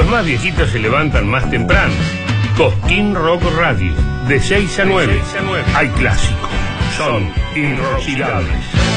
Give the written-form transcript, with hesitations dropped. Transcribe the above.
más viejitos se levantan más temprano. Cosquín Rock Radio, de 6 a 9. Hay clásicos, son inoxidables.